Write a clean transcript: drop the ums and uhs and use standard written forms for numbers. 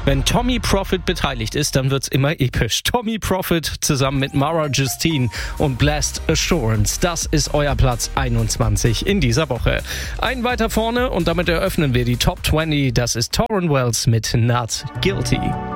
Wenn Tommy Profit beteiligt ist, dann wird's immer episch. Tommy Profit zusammen mit Mara Justine und Blessed Assurance. Das ist euer Platz 21 in dieser Woche. Einen weiter vorne und damit eröffnen wir die Top 20. Das ist Torrin Wells mit Not Guilty.